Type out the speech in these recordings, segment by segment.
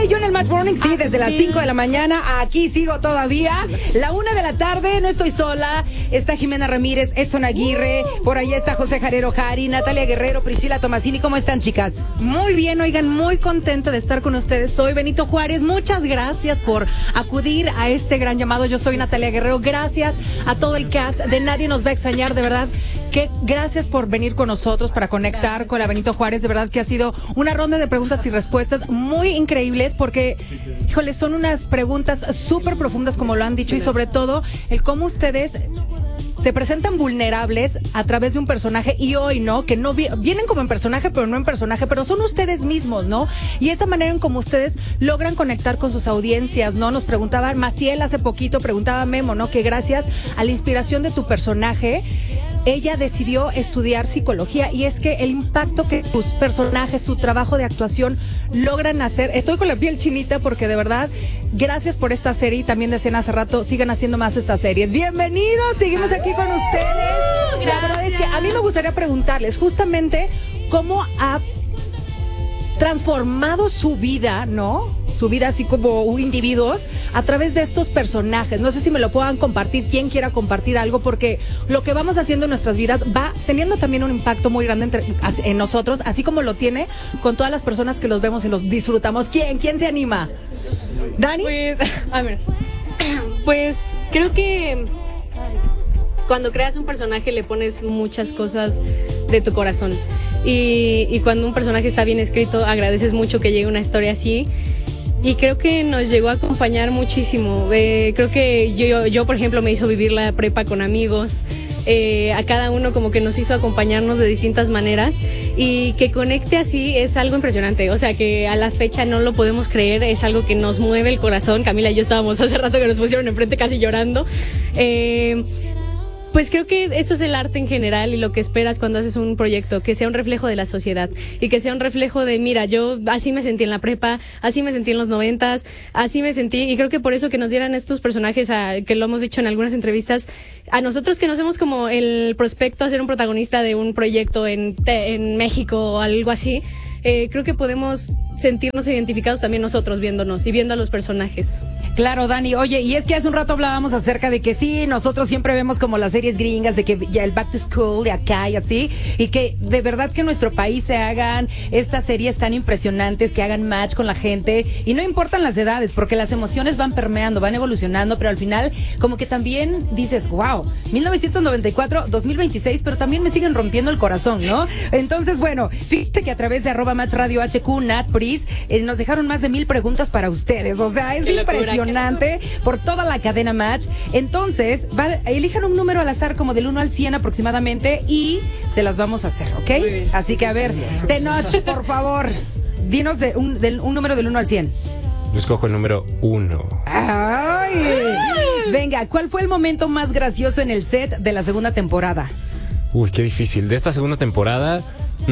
yo en el Match Morning, sí, desde las 5 de la mañana, aquí sigo todavía. La 1 de la tarde, no estoy sola. Está Jimena Ramírez, Edson Aguirre, por ahí está José Jarero Jari, Natalia Guerrero, Priscila Tomasini. ¿Cómo están, chicas? Muy bien, oigan, muy contenta de estar con ustedes. Soy Benito Juárez, muchas gracias por acudir a este gran llamado. Yo soy Natalia Guerrero, gracias a todo el cast de Nadie Nos Va a Extrañar, de verdad, que gracias por venir con nosotros para conectar con la Benito Juárez. De verdad que ha sido una ronda de preguntas y respuestas muy increíbles porque, híjole, son unas preguntas súper profundas, como lo han dicho, y sobre todo el cómo ustedes se presentan vulnerables a través de un personaje, y hoy, ¿no? Que no vienen como en personaje, pero no en personaje, pero son ustedes mismos, ¿no? Y esa manera en cómo ustedes logran conectar con sus audiencias, ¿no? Nos preguntaba Maciel hace poquito, preguntaba Memo, ¿no? Que gracias a la inspiración de tu personaje, ella decidió estudiar psicología, y es que el impacto que tus personajes, su trabajo de actuación logran hacer, estoy con la piel chinita porque de verdad, gracias por esta serie, y también decían hace rato, sigan haciendo más estas series. Bienvenidos, seguimos aquí con ustedes. La verdad es que a mí me gustaría preguntarles justamente cómo ha transformado su vida, ¿no? Su vida así como individuos a través de estos personajes. No sé si me lo puedan compartir, quien quiera compartir algo, porque lo que vamos haciendo en nuestras vidas va teniendo también un impacto muy grande en nosotros, así como lo tiene con todas las personas que los vemos y los disfrutamos. ¿Quién se anima? ¿Dani? Pues, a ver, pues creo que cuando creas un personaje le pones muchas cosas de tu corazón, y cuando un personaje está bien escrito agradeces mucho que llegue una historia así. Y creo que nos llegó a acompañar muchísimo. Creo que yo, por ejemplo, me hizo vivir la prepa con amigos. A cada uno como que nos hizo acompañarnos de distintas maneras. Y que conecte así es algo impresionante. O sea, que a la fecha no lo podemos creer. Es algo que nos mueve el corazón. Camila y yo estábamos hace rato que nos pusieron enfrente casi llorando. Pues creo que eso es el arte en general, y lo que esperas cuando haces un proyecto, que sea un reflejo de la sociedad y que sea un reflejo de, mira, yo así me sentí en la prepa, así me sentí en los 90s, así me sentí, y creo que por eso que nos dieran estos personajes, que lo hemos dicho en algunas entrevistas, a nosotros que nos vemos como el prospecto a ser un protagonista de un proyecto en México o algo así, creo que podemos sentirnos identificados también nosotros viéndonos y viendo a los personajes. Claro, Dani. Oye, y es que hace un rato hablábamos acerca de que sí, nosotros siempre vemos como las series gringas, de que ya el Back to School de acá y así, y que de verdad que en nuestro país se hagan estas series tan impresionantes, que hagan match con la gente, y no importan las edades, porque las emociones van permeando, van evolucionando, pero al final como que también dices, wow, 1994, 2026, pero también me siguen rompiendo el corazón, ¿no? Entonces, bueno, fíjate que a través de @matchradio_HQ, Nat, Pris, nos dejaron más de 1000 preguntas para ustedes. O sea, es impresionante por toda la cadena Match. Entonces, elijan un número al azar como del 1 al 100 aproximadamente, y se las vamos a hacer, ¿ok? Así que, a ver, Tenoch, por favor, dinos un número del 1 al 100. Yo escojo el número 1. ¡Ay! Venga, ¿cuál fue el momento más gracioso en el set de la segunda temporada? Uy, qué difícil. De esta segunda temporada...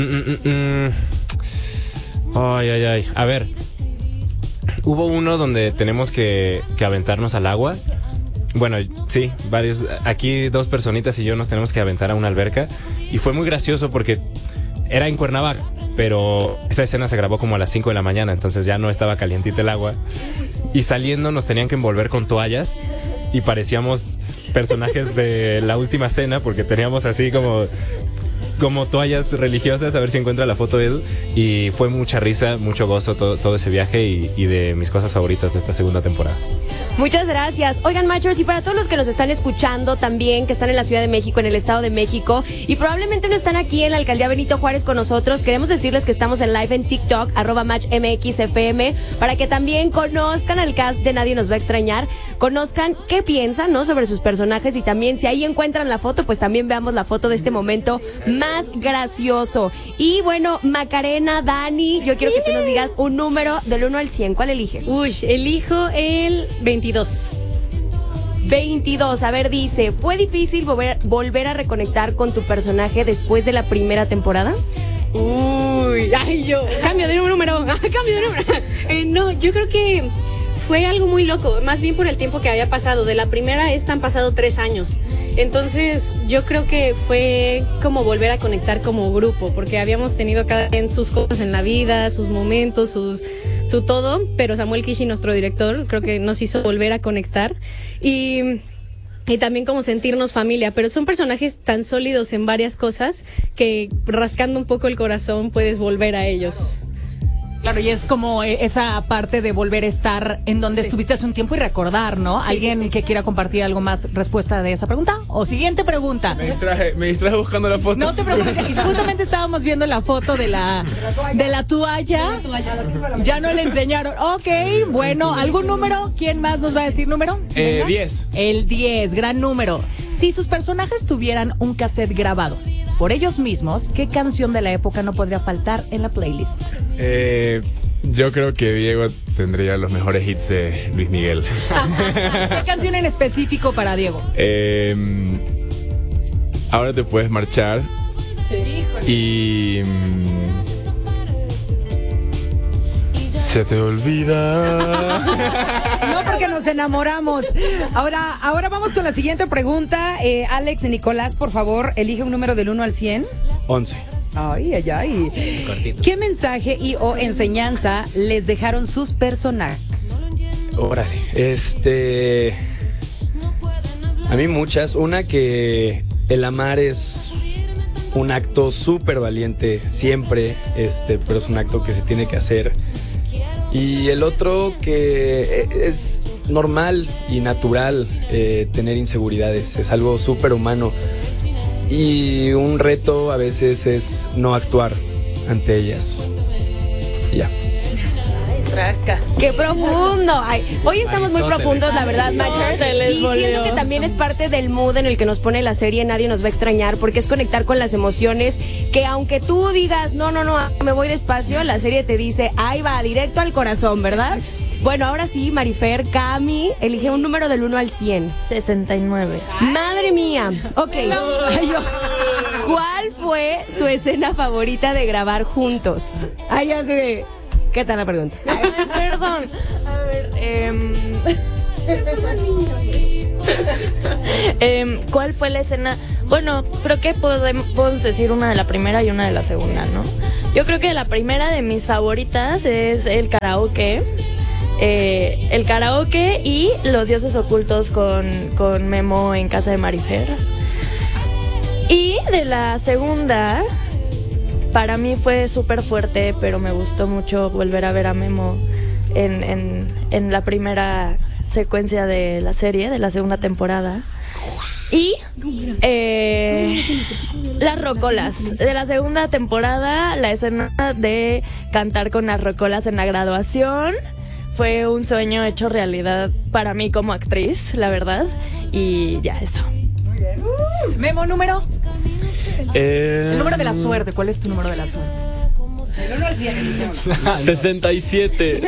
Ay. A ver, hubo uno donde tenemos que aventarnos al agua. Bueno, sí, varios. Aquí 2 personitas y yo nos tenemos que aventar a una alberca. Y fue muy gracioso porque era en Cuernavaca, pero esa escena se grabó como a las 5 de la mañana, entonces ya no estaba calientita el agua. Y saliendo nos tenían que envolver con toallas y parecíamos personajes de La Última Cena, porque teníamos así como toallas religiosas, a ver si encuentra la foto de Edu. Y fue mucha risa, mucho gozo todo ese viaje, y de mis cosas favoritas de esta segunda temporada. Muchas gracias. Oigan, machos, y para todos los que nos están escuchando también, que están en la Ciudad de México, en el Estado de México, y probablemente no están aquí en la Alcaldía Benito Juárez con nosotros, queremos decirles que estamos en live en TikTok, @MatchMXFM, para que también conozcan al cast de Nadie Nos Va a Extrañar, conozcan qué piensan, ¿no?, sobre sus personajes, y también si ahí encuentran la foto, pues también veamos la foto de este momento más gracioso. Y bueno, Macarena, Dani, yo quiero que tú nos digas un número del 1 al 100. ¿Cuál eliges? Uy, elijo el 22. 22. A ver, dice, ¿fue difícil volver a reconectar con tu personaje después de la primera temporada? Uy, ay, yo cambio de número. No, yo creo que fue algo muy loco, más bien por el tiempo que había pasado. De la primera han pasado 3 años. Entonces yo creo que fue como volver a conectar como grupo, porque habíamos tenido cada quien sus cosas en la vida, sus momentos, sus su todo, pero Samuel Kishi, nuestro director, creo que nos hizo volver a conectar y también como sentirnos familia, pero son personajes tan sólidos en varias cosas que rascando un poco el corazón puedes volver a ellos. Claro, y es como esa parte de volver a estar en donde estuviste hace un tiempo y recordar, ¿no? Sí, ¿Alguien que quiera compartir algo más respuesta de esa pregunta? O siguiente pregunta. Me distraje buscando la foto. No te preocupes, justamente estábamos viendo la foto de la toalla. Ya no le enseñaron. Ok, bueno, ¿algún número? ¿Quién más nos va a decir número? 10. El 10, gran número. Si sus personajes tuvieran un cassette grabado por ellos mismos, ¿qué canción de la época no podría faltar en la playlist? Yo creo que Diego tendría los mejores hits de Luis Miguel. ¿Qué canción en específico para Diego? Ahora te puedes marchar. Y se te olvida. No, porque nos enamoramos. Ahora vamos con la siguiente pregunta. Alex y Nicolás, por favor, elige un número del 1 al 100. 11. Ay, ay, ay. Cortito. ¿Qué mensaje y o enseñanza les dejaron sus personajes? Órale, a mí muchas. Una, que el amar es un acto súper valiente siempre, pero es un acto que se tiene que hacer. Y el otro, que es normal y natural tener inseguridades, es algo súper humano. Y un reto a veces es no actuar ante ellas. Ya. ¡Qué profundo! Ay, hoy estamos muy profundos, la verdad, Matchers. Y siento que también es parte del mood en el que nos pone la serie Nadie nos va a extrañar, porque es conectar con las emociones que aunque tú digas, no, me voy despacio, la serie te dice, ahí va, directo al corazón, ¿verdad? Bueno, ahora sí, Marifer, Cami, elige un número del 1 al 100. 69. ¡Madre mía! Ok. ¿Cuál fue su escena favorita de grabar juntos? Ay, ya sé. ¿Qué tal la pregunta? Perdón. A ver, ¿cuál fue la escena? Bueno, creo que podemos decir una de la primera y una de la segunda, ¿no? Yo creo que la primera de mis favoritas es el karaoke. El karaoke y los dioses ocultos con Memo en casa de Marifer. Y de la segunda, para mí fue súper fuerte, pero me gustó mucho volver a ver a Memo en la primera secuencia de la serie, de la segunda temporada. Y las rocolas de la segunda temporada, la escena de cantar con las rocolas en la graduación. Fue un sueño hecho realidad para mí como actriz, la verdad. Y ya, eso. Muy bien. Memo, ¿número? El número de la suerte. ¿Cuál es tu número de la suerte? El 1 al 100. 67.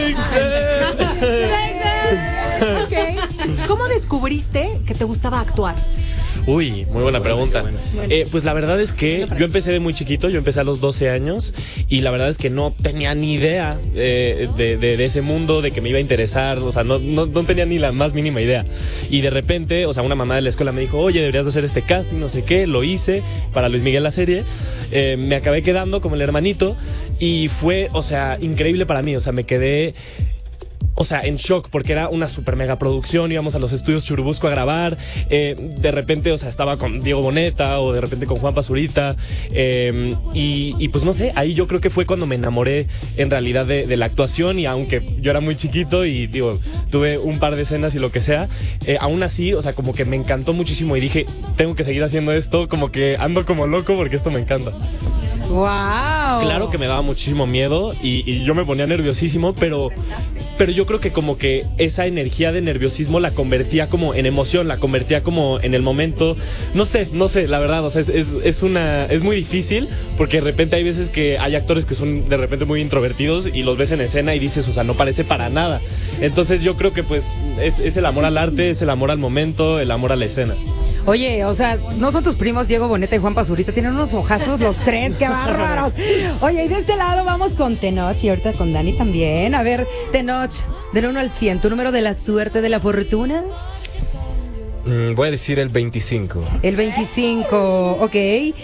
Okay. ¿Cómo descubriste que te gustaba actuar? Uy, muy buena pregunta. Pues la verdad es que yo empecé de muy chiquito, yo empecé a los 12 años y la verdad es que no tenía ni idea de ese mundo, de que me iba a interesar, o sea, no tenía ni la más mínima idea. Y de repente, o sea, una mamá de la escuela me dijo, oye, deberías de hacer este casting, no sé qué, lo hice para Luis Miguel la serie, me acabé quedando como el hermanito y fue, o sea, increíble para mí, o sea, me quedé... O sea, en shock, porque era una super mega producción, íbamos a los estudios Churubusco a grabar, de repente, o sea, estaba con Diego Boneta o de repente con Juan Pazurita, y pues no sé, ahí yo creo que fue cuando me enamoré en realidad de la actuación, y aunque yo era muy chiquito y digo, tuve un par de escenas y lo que sea, aún así, o sea, como que me encantó muchísimo y dije, tengo que seguir haciendo esto, como que ando como loco porque esto me encanta. ¡Wow! Claro que me daba muchísimo miedo y yo me ponía nerviosísimo, pero yo creo que como que esa energía de nerviosismo la convertía como en emoción, la convertía como en el momento. No sé, la verdad, o sea, es muy difícil porque de repente hay veces que hay actores que son de repente muy introvertidos y los ves en escena y dices, o sea, no parece para nada. Entonces yo creo que pues es el amor al arte, es el amor al momento, el amor a la escena. Oye, o sea, ¿no son tus primos Diego Boneta y Juan Pazurita? Tienen unos ojazos los tres, ¡qué bárbaros! Oye, y de este lado vamos con Tenoch y ahorita con Dani también. A ver, Tenoch, del 1 al 100, ¿tu número de la suerte, de la fortuna? Voy a decir el 25. El 25, ok.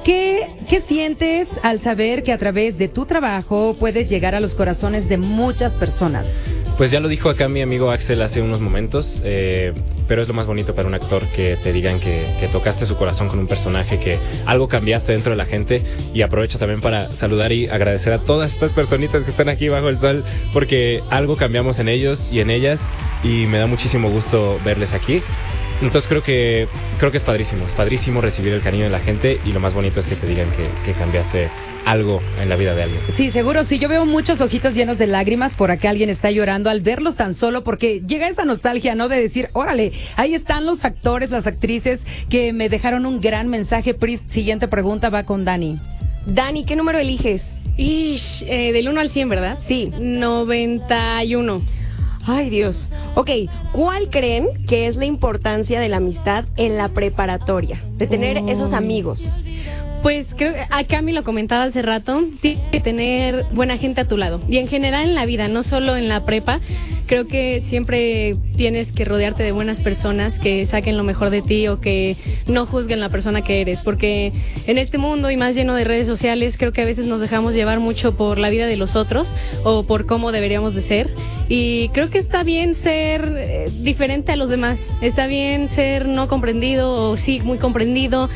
¿Qué sientes al saber que a través de tu trabajo puedes llegar a los corazones de muchas personas? Pues ya lo dijo acá mi amigo Axel hace unos momentos, pero es lo más bonito para un actor que te digan que tocaste su corazón con un personaje, que algo cambiaste dentro de la gente. Y aprovecho también para saludar y agradecer a todas estas personitas que están aquí bajo el sol, porque algo cambiamos en ellos y en ellas, y me da muchísimo gusto verles aquí. Entonces creo que es padrísimo recibir el cariño de la gente, y lo más bonito es que te digan que cambiaste algo en la vida de alguien. Sí, seguro, sí. Yo veo muchos ojitos llenos de lágrimas. Por acá alguien está llorando al verlos tan solo, porque llega esa nostalgia, ¿no? De decir, órale, ahí están los actores, las actrices que me dejaron un gran mensaje. Pris, siguiente pregunta va con Dani. Dani, ¿qué número eliges? Del 1 al 100, ¿verdad? Sí. 91. Ay, Dios. Ok, ¿cuál creen que es la importancia de la amistad en la preparatoria? De tener esos amigos. Pues creo que acá me lo comentaba hace rato, tienes que tener buena gente a tu lado. Y en general en la vida, no solo en la prepa, creo que siempre tienes que rodearte de buenas personas que saquen lo mejor de ti o que no juzguen la persona que eres. Porque en este mundo y más lleno de redes sociales, creo que a veces nos dejamos llevar mucho por la vida de los otros o por cómo deberíamos de ser. Y creo que está bien ser diferente a los demás. Está bien ser no comprendido o sí muy comprendido.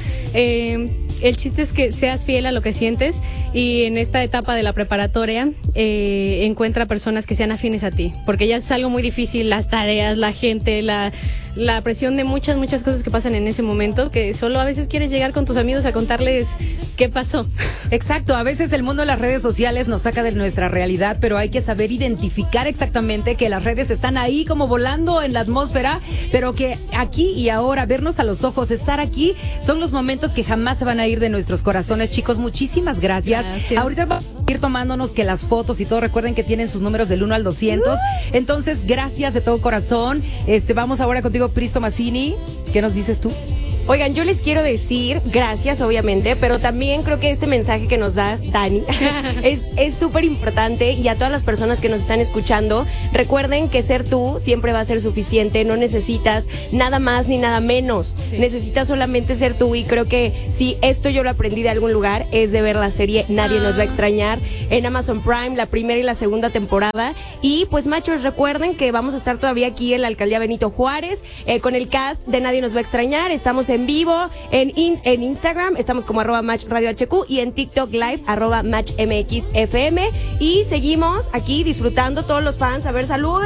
El chiste es que seas fiel a lo que sientes, y en esta etapa de la preparatoria encuentra personas que sean afines a ti, porque ya es algo muy difícil, las tareas, la gente, la presión de muchas cosas que pasan en ese momento, que solo a veces quieres llegar con tus amigos a contarles qué pasó. Exacto, a veces el mundo de las redes sociales nos saca de nuestra realidad, pero hay que saber identificar exactamente que las redes están ahí como volando en la atmósfera, pero que aquí y ahora, vernos a los ojos, estar aquí, son los momentos que jamás se van a ir de nuestros corazones. Chicos, muchísimas gracias. Ahorita vamos a ir tomándonos que las fotos y todo. Recuerden que tienen sus números del 1 al 200. Entonces, gracias de todo corazón. Vamos ahora contigo, Pris Tomasini. ¿Qué nos dices tú? Oigan, yo les quiero decir gracias, obviamente, pero también creo que este mensaje que nos das, Dani, es súper importante, y a todas las personas que nos están escuchando, recuerden que ser tú siempre va a ser suficiente, no necesitas nada más ni nada menos, necesitas solamente ser tú, y creo que si esto yo lo aprendí de algún lugar, es de ver la serie Nadie nos va a extrañar en Amazon Prime, la primera y la segunda temporada. Y pues, machos, recuerden que vamos a estar todavía aquí en la Alcaldía Benito Juárez con el cast de Nadie nos va a extrañar. Estamos en vivo en Instagram, estamos como @MatchRadioHQ, y en TikTok Live @MatchMXFM, y seguimos aquí disfrutando todos los fans. A ver, saluden.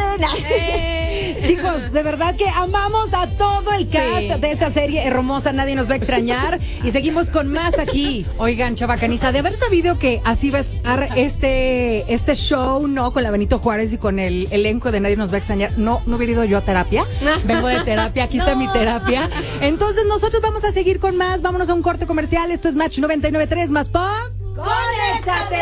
Chicos, de verdad que amamos a todo el cast de esta serie hermosa, Nadie nos va a extrañar, y seguimos con más aquí. Oigan, chavacaniza, de haber sabido que así va a estar este show, ¿no? Con la Benito Juárez y con el elenco de Nadie nos va a extrañar, no hubiera ido yo a terapia. Vengo de terapia, aquí está mi terapia. Entonces nosotros vamos a seguir con más. Vámonos a un corte comercial. Esto es Match 99.3 más pop. ¡Conéctate!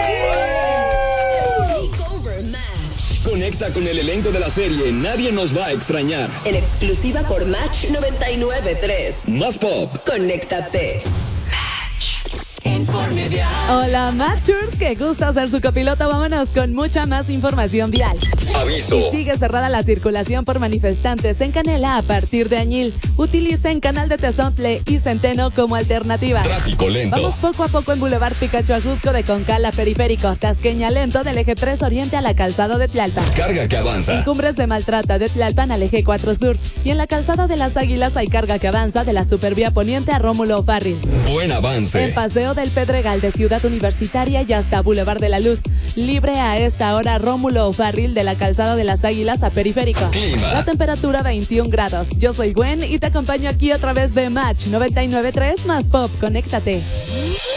Takeover Match. Conecta con el elenco de la serie Nadie nos va a extrañar. En exclusiva por Match 99.3. Más pop. Conéctate. Hola Matchers, qué gusto ser su copiloto. Vámonos con mucha más información vial. Aviso. Y sigue cerrada la circulación por manifestantes en Canela a partir de Añil. Utilicen Canal de Tezontle y Centeno como alternativa. Tráfico lento. Vamos poco a poco en Boulevard Picacho Ajusco de Concal a Periférico. Tasqueña lento del eje 3 Oriente a la calzada de Tlalpan. Carga que avanza. En Cumbres de Maltrata de Tlalpan al eje 4 Sur. Y en la calzada de las Águilas hay carga que avanza de la Supervía Poniente a Rómulo O'Farrill. Buen avance. En Paseo del Pedregal de Ciudad Universitaria y hasta Boulevard de la Luz. Libre a esta hora Rómulo O'Farrill de la calzada de las Águilas a Periférico. Clima. La temperatura 21 grados. Yo soy Gwen y te acompaño aquí a través de Match 99.3 más Pop. Conéctate.